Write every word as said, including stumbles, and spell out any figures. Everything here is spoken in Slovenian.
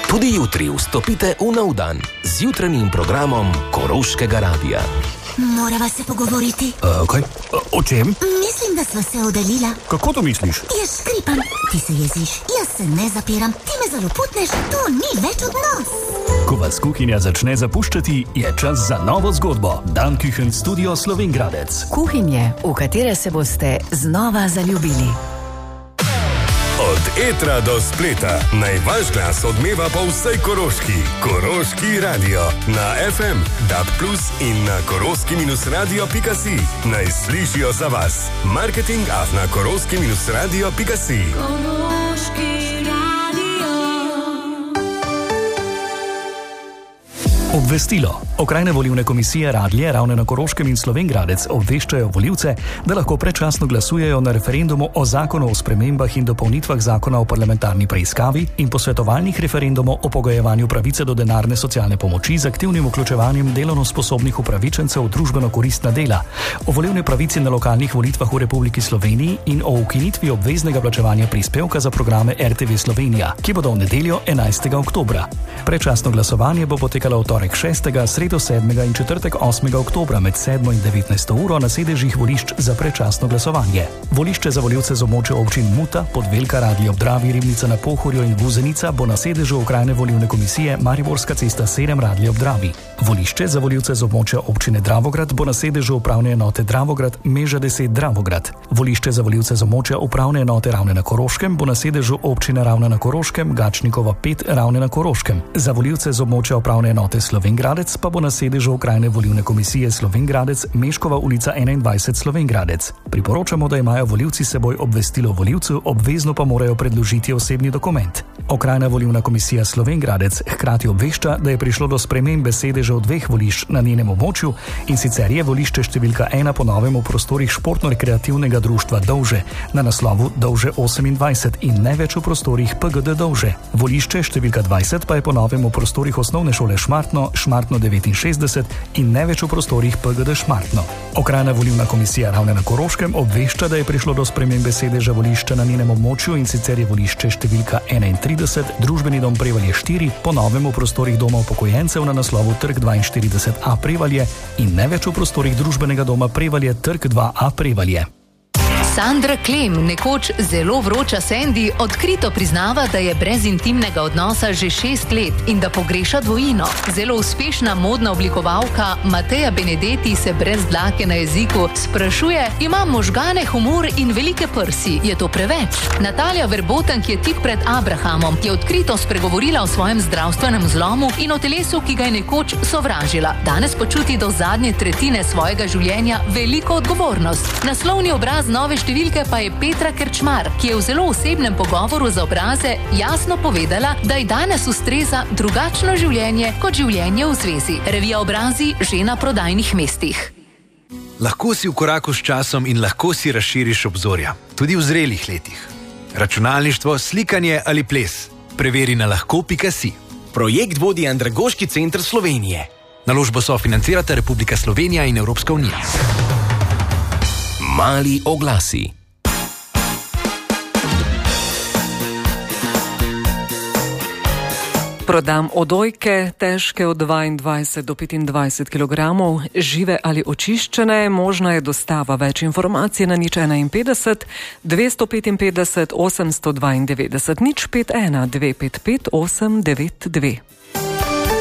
Tudi jutri vstopite v nov dan z jutranjim programom Koroškega radia. Morava se pogovoriti. Uh, kaj? Uh, o čem? Mislim, da sva se oddaljila. Kako to misliš? Jaz škripam, ti se jeziš, jaz se ne zapiram, ti me zaloputneš, to ni več odnos. Ko vas kuhinja začne zapuščati, je čas za novo zgodbo. Dan Küchen Studio Slovenj Gradec. Kuhinje, v katere se boste znova zaljubili. Od etra do spleta, naj vaš glas odmeva po vsej Koroški. Koroški radio na ef em, D A B plus in na koroški radio pika si. Naj slišijo za vas. Marketing afna koroški radio pika si. Obvestilo. Okrajne volilne komisije Radlje, Ravne na Koroškem in Slovenj Gradec obveščajo volivce, da lahko predčasno glasujejo na referendumu o zakonu o spremembah in dopolnitvah zakona o parlamentarni preiskavi in posvetovalnih referendumov o pogojevanju pravice do denarne socialne pomoči z aktivnim vključevanjem delovno sposobnih upravičencev v družbeno koristna dela, o volilni pravici na lokalnih volitvah v Republiki Sloveniji in o ukinitvi obveznega plačevanja prispevka za programe R T V Slovenija, ki bodo v nedeljo enajstega oktobra. Predčasno glasovanje bo potekalo v torek šestega, sredo sedmega in četrtek osmega oktobra med sedmo in devetnajsto uro na sedežih volišč za predčasno glasovanje. Volišče za volivce z območja občin Muta, Podvelka, Radlje ob Dravi, Ribnica na Pohorju in Vuzenica bo na sedežu Okrajne volilne komisije Mariborska cesta sedem Radlje ob Dravi. Volišče za volivce z območja občine Dravograd bo na sedežu upravne enote Dravograd Meža deset Dravograd. Volišče za volivce z območja upravne enote Ravne na Koroškem bo na sedežu občine Ravne na Koroškem Gačnikova pet Ravne na Koroškem. Za volivce z območja upravne enote Slovenj Gradec pa bo na sedežu Okrajne volilne komisije Slovenj Gradec Meškova ulica enaindvajset Slovenj Gradec. Priporočamo, da imajo volivci s seboj obvestilo volivcu, obvezno pa morajo predložiti osebni dokument. Okrajna volilna komisija Slovenj Gradec hkrati obvešča, da je prišlo do spremembe sedežev dveh volišč na njenem območju, in sicer je volišče številka ena po novem v prostorih športno-rekreativnega društva Dovže na naslovu Dovže osemindvajset in ne več v prostorih P G D Dovže. Volišče številka dvajset pa je po novem v prostorih osnovne šole Šmartno, Šmartno devetinšestdeset in ne več v prostorih P G D Šmartno. Okrajna volilna komisija Ravne na Koroškem obvešča, da je prišlo do spremembe sedeža volišča na njenem območju, in sicer je volišče številka enaintrideset, družbeni dom Prevalje štiri, po novem v prostorih doma upokojencev na naslovu Trg dvainštirideset A Prevalje in ne več v prostorih družbenega doma Prevalje Trg dva A Prevalje. Sandra Klem, nekoč zelo vroča Sandy, odkrito priznava, da je brez intimnega odnosa že šest let in da pogreša dvojino. Zelo uspešna modna oblikovalka Mateja Benedetti se brez dlake na jeziku sprašuje: ima možgane, humor in velike prsi, je to preveč? Natalija Verboten, ki je tik pred Abrahamom, je odkrito spregovorila o svojem zdravstvenem zlomu in o telesu, ki ga je nekoč sovražila. Danes počuti do zadnje tretjine svojega življenja veliko odgovornost. Naslovni obraz nove številke pa je Petra Krčmar, ki je v zelo osebnem pogovoru za Obraze jasno povedala, da ji danes ustreza drugačno življenje kot življenje v zvezi. Revija Obrazi že na prodajnih mestih. Lahko si v koraku s časom in lahko si razširiš obzorja, tudi v zrelih letih. Računalništvo, slikanje ali ples. Preveri na lahko pika si. Projekt vodi Andragoški center Slovenije. Naložbo sofinancirata Republika Slovenija in Evropska unija. Mali oglasi. Prodam odojke, težke od dvaindvajset do petindvajset kilogramov, žive ali očiščene, možna je dostava. Več informacij na nič enainpetdeset, dvesto petinpetdeset, osemsto dvaindevetdeset, nič pet ena, dve pet pet, osem devet dve.